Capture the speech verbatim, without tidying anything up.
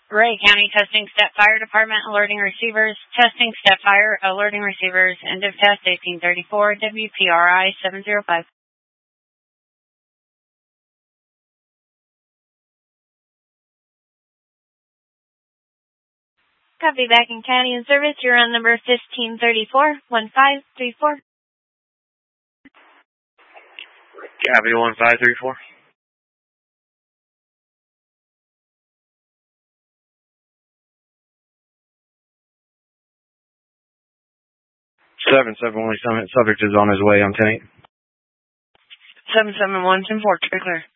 Ray County Testing Step Fire Department alerting receivers. Testing Step Fire alerting receivers. End of test eighteen thirty-four. W P R I seven zero five. Copy back in County and Service. You're on number fifteen thirty-four, one five three four. Copy one five three four. Seven seven one Summit. Subject is on his way on ten eight. Seven seven one ten four. Clear.